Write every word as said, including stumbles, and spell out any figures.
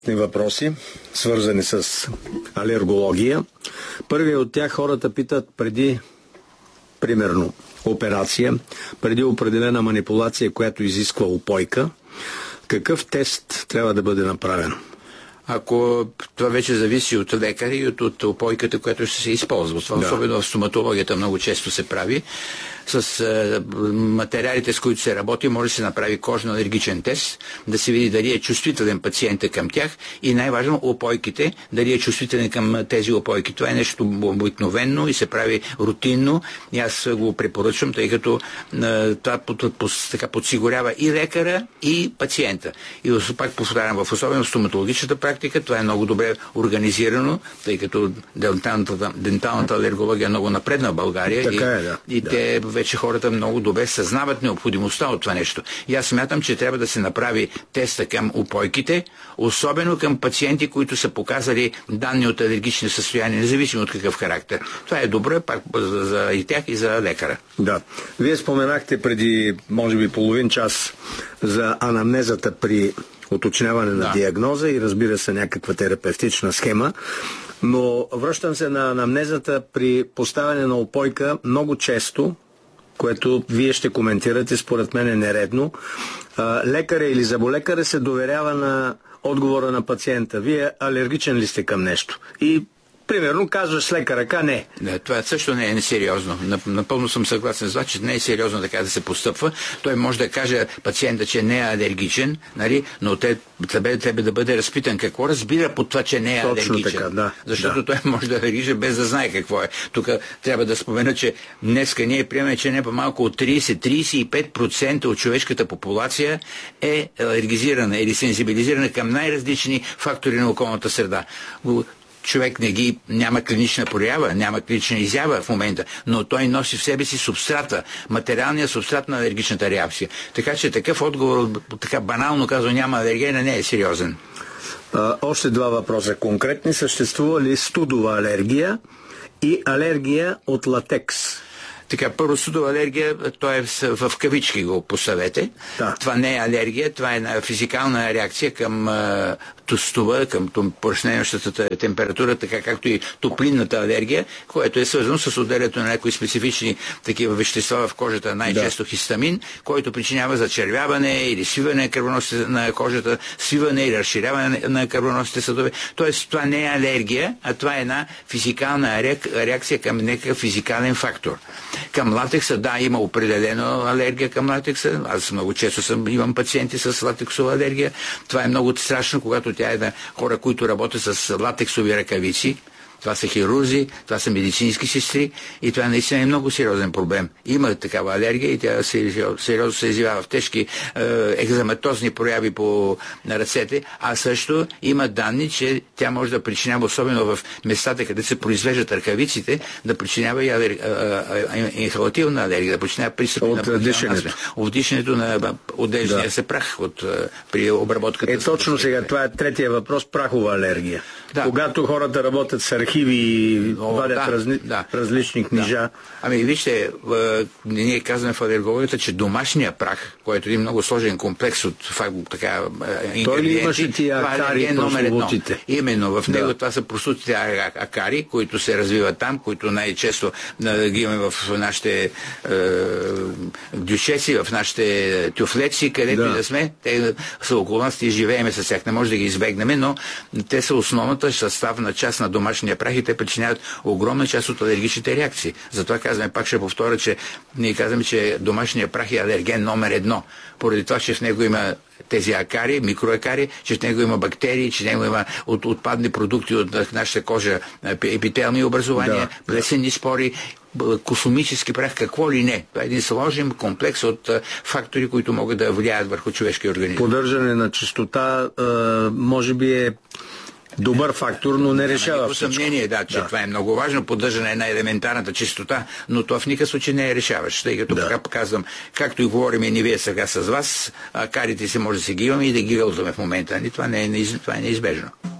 Въпроси, свързани с алергология. Първият от тях хората питат преди, примерно, операция, преди определена манипулация, която изисква упойка, какъв тест трябва да бъде направен? Ако това вече зависи от лекаря и от, от опойката, която ще се използва. Това, да. Особено в стоматологията много често се прави. С е, материалите, с които се работи, може да се направи кожно-алергичен тест, да се види дали е чувствителен пациента към тях и най-важно опойките, дали е чувствителен към тези опойки. Това е нещо обикновено и се прави рутинно и аз го препоръчвам, тъй като е, това под, под, така подсигурява и лекара, и пациента. И пак повтарям, в особено стоматологичната практика, това е много добре организирано, тъй като денталната, денталната алергология е много напредна в България. Така и, е, да. и да. те вече хората много добре съзнават необходимостта от това нещо. И аз смятам, че трябва да се направи теста към упойките, особено към пациенти, които са показали данни от алергични състояния, независимо от какъв характер. Това е добре пак за, за и тях, и за лекара. Да. Вие споменахте преди, може би, половин час за анамнезата при уточняване на да. диагноза и, разбира се, някаква терапевтична схема. Но връщам се на анамнезата при поставяне на упойка много често, което вие ще коментирате, според мен е нередно. Лекаря или заболекаря се доверява на отговора на пациента. Вие алергичен ли сте към нещо? И примерно казваш с лека ръка не. Да, това също не е несериозно. Напълно съм съгласен с това, че не е сериозно така да се постъпва. Той може да каже пациента, че не е алергичен, нали? Но те, тебе, тебе да бъде разпитан какво разбира под това, че не е Точно алергичен. така, да, Защото да. той може да алергичен без да знае какво е. Тук трябва да спомена, че днеска ние приемаме, че не по-малко от трийсет до трийсет и пет процента от човешката популация е алергизирана или сензибилизирана към най-различни фактори на околната среда. Човек не ги, няма клинична проява, няма клинична изява в момента, но той носи в себе си субстрата, материалния субстрат на алергичната реакция. Така че такъв отговор, така банално казва, няма алергия, не е сериозен. А, още два въпроса конкретни. Съществува ли студова алергия и алергия от латекс? Така, първо студова алергия, то е в кавички го поставете. Да. Това не е алергия, това е физикална реакция към стува, към поръчнеещата температура, така както и топлинната алергия, което е свързано с отделянето на някои специфични такива вещества в кожата, най-често да. хистамин, който причинява зачервяване или свиване на кръвоносите на кожата, свиване или разширяване на кръвоносните съдове. Тоест, това не е алергия, а това е една физикална реакция към някакъв физикален фактор. Към латекса, да, има определена алергия към латекса. Аз много често съм, имам пациенти с латексова алергия. Това е много страшно, когато тя е на хора, които работят с латексови ръкавици. Това са хирурзи, това са медицински сестри и това наистина е много сериозен проблем. Има такава алергия и тя сериозно се изявява в тежки е, екзаматозни прояви по на ръцете, а също има данни, че тя може да причинява, особено в местата, където се произвеждат ръкавиците, да причинява и алер... инхалативна алергия, да причинява пристъпи на дишането. От дишането на отдежния да. се прах от, при обработката. Е, точно сега, това е третия въпрос, прахова алергия. Да. Когато хората работят с архиви и вадят да, разли... да. различни книжа. Да. Ами вижте, в... ние казваме в алергологията, че домашния прах, който е много сложен комплекс от факт, така, ингредиенти, той ли имаше тия акари е номер едно. Именно, в него да. това са простотите акари, които се развиват там, които най-често ги имаме в нашите е, дюшеци, в нашите тюфлеци, където да. и да сме. Те са около нас и живееме с тях. Не може да ги избегнем, но те са основната съставна част на домашния прах и те причиняват огромна част от алергичните реакции. Затова казваме, пак ще повторя, че ние казваме, че домашния прах е алерген номер едно. Поради това, че в него има тези акари, микроакари, че в него има бактерии, че в него има от, отпадни продукти от нашата кожа, епителни образования, да, плесени спори, космически прах, какво ли не. Това е един сложен комплекс от фактори, които могат да влияят върху човешкия организъм. Поддържане на чистота може би е добър фактор, но не решава всичко. Съмнение, да, че да. това е много важно, поддържане на елементарната чистота, но това в никакъв случай не е решаващ. Тъй като да. казвам, както и говорим и ние вие сега с вас, карите си може да се ги имаме и да ги гълзаме в момента. Това не е, това е неизбежно.